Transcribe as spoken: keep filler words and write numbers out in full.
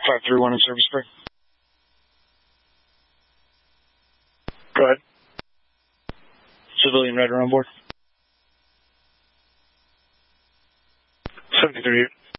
five three one in Service Spring. Go ahead. Civilian rider on board. seventy-three.